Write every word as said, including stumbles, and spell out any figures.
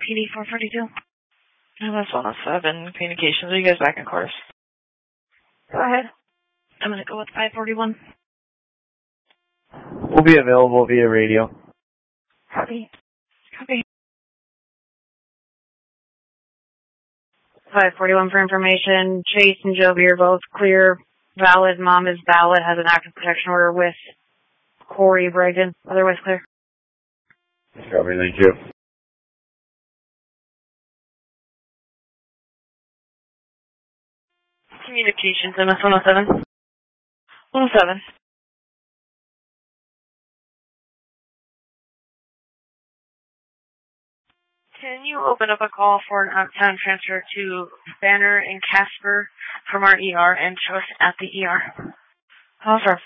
P D four forty-two. M S one oh seven, communications. Are you guys back in course? Go ahead. I'm going to go with five forty-one. We'll be available via radio. Copy. Copy. five forty-one for information. Chase and Joby are both clear. Valid. Mom is valid. Has an active protection order with Corey Bragdon. Otherwise clear. Copy, thank you. Communications, M S one oh seven. one oh seven. Can you open up a call for an out-of-town transfer to Banner and Casper from our E R and show us at the E R? Call for